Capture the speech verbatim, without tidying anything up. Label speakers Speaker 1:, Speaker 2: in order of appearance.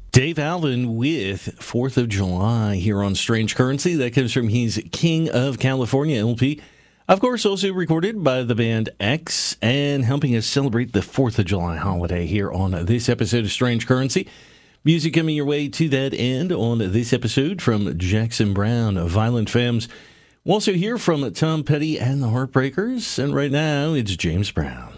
Speaker 1: Dave Alvin with fourth of July here on Strange Currency. That comes from his King of California L P. Of course, also recorded by the band X and helping us celebrate the fourth of July holiday here on this episode of Strange Currency. Music coming your way to that end on this episode from Jackson Browne, Violent Femmes. We'll also hear from Tom Petty and the Heartbreakers. And right now, it's James Brown.